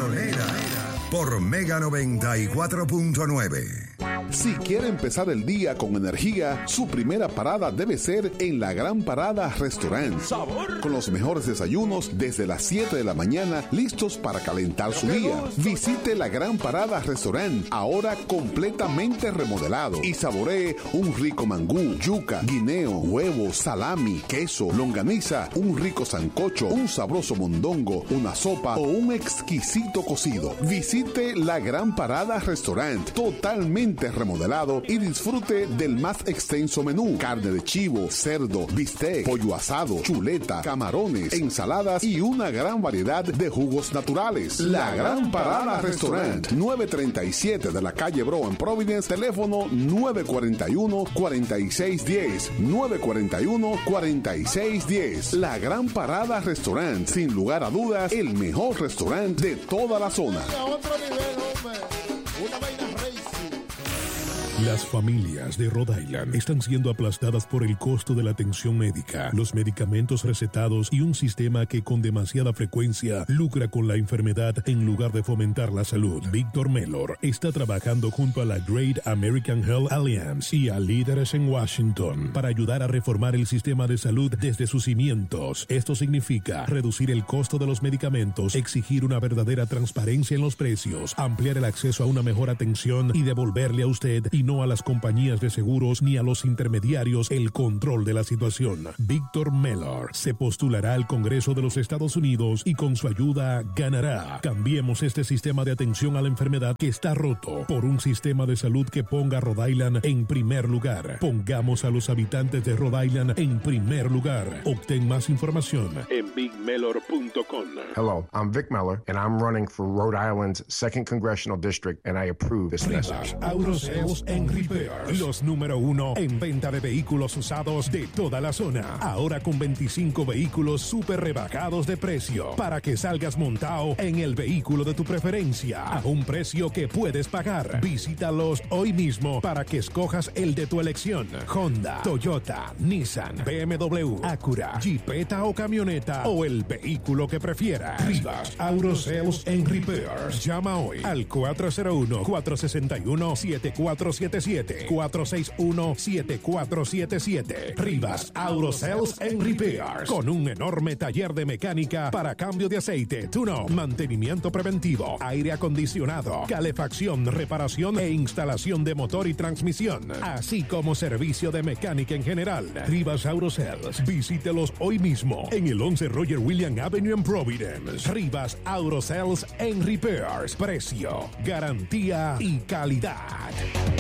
Petrolera por Mega 94.9. Si quiere empezar el día con energía, su primera parada debe ser en La Gran Parada Restaurant. ¡Sabor! Con los mejores desayunos desde las 7 de la mañana, listos para calentar su día. Visite La Gran Parada Restaurant, ahora completamente remodelado, y saboree un rico mangú, yuca, guineo, huevo, salami, queso, longaniza, un rico sancocho, un sabroso mondongo, una sopa o un exquisito cocido. Visite La Gran Parada Restaurant, totalmente remodelado, y disfrute del más extenso menú: carne de chivo, cerdo, bistec, pollo asado, chuleta, camarones, ensaladas y una gran variedad de jugos naturales. La Gran Parada Restaurant, 937 de la calle Bro en Providence, teléfono 941-4610, 941-4610. La Gran Parada Restaurant, sin lugar a dudas, el mejor restaurante de toda la zona. A otro nivel, hombre. Una vaina racing. Las familias de Rhode Island están siendo aplastadas por el costo de la atención médica, los medicamentos recetados y un sistema que con demasiada frecuencia lucra con la enfermedad en lugar de fomentar la salud. Víctor Mellor está trabajando junto a la Great American Health Alliance y a líderes en Washington para ayudar a reformar el sistema de salud desde sus cimientos. Esto significa reducir el costo de los medicamentos, exigir una verdadera transparencia en los precios, ampliar el acceso a una mejor atención y devolverle a usted y no a las compañías de seguros ni a los intermediarios el control de la situación. Víctor Mellor se postulará al Congreso de los Estados Unidos y con su ayuda ganará. Cambiemos este sistema de atención a la enfermedad que está roto por un sistema de salud que ponga a Rhode Island en primer lugar. Pongamos a los habitantes de Rhode Island en primer lugar. Obtén más información en bigmellor.com. Hello, I'm Vic Mellor, and I'm running for Rhode Island's 2nd Congressional District, and I approve this message. Aurosales en Repairs, los número 1 en venta de vehículos usados de toda la zona. Ahora con 25 vehículos súper rebajados de precio para que salgas montado en el vehículo de tu preferencia a un precio que puedes pagar. Visítalos hoy mismo para que escojas el de tu elección: Honda, Toyota, Nissan, BMW, Acura, Jeepeta o camioneta, o el vehículo que prefieras. Rivas Aurosales en Repairs. Llama hoy al 401-461-7477, 461-7477. Rivas Aurosales en Repairs, con un enorme taller de mecánica para cambio de aceite, tune-up, mantenimiento preventivo, aire acondicionado, calefacción, reparación e instalación de motor y transmisión, así como servicio de mecánica en general. Rivas Aurosales, visítelos hoy mismo en el 11 Roger William Avenue en Providence. Rivas Aurosales en Repairs, precio, garantía y calidad.